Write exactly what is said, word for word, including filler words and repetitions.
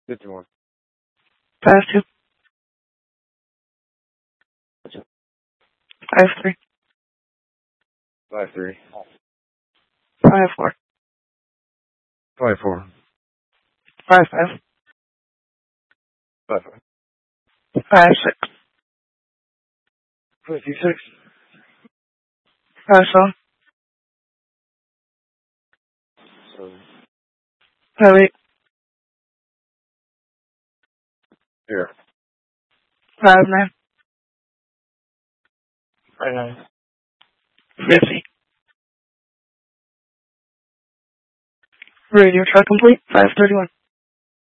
fifty-one. Five two. Five three. Five three. Five four. Five four. Five five. Five five. Five six. Fifty-six. Five seven. Seven. Five eight. Here. Five nine. Five nine. Fifty. Radio truck complete. Five thirty one.